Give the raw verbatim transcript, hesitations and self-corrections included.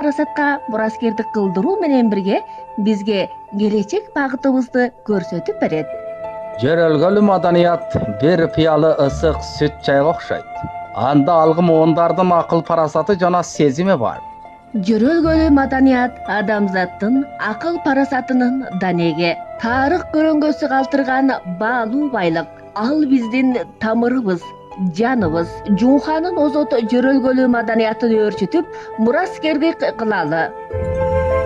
парасатка мураскердик кылдыруу менен бирге бизге келечек багытыбызды көрсөтүп берет. Жөрөлгөлүү маданият бир пыялы ысык сүт чайга окшойт. Анда алгы муундардын акыл парасаты жана сезими бар. Жөрөлгөлүү маданият адамзаттын акыл парасатынын данеге, тарых көрөңгөсү калтырган баалуу байлык. Ал биздин тамырыбыз, жаныбыз. Жууханын озот жөрөлгөлүү маданиятын өөрчүтүп, мураскердик кылалы.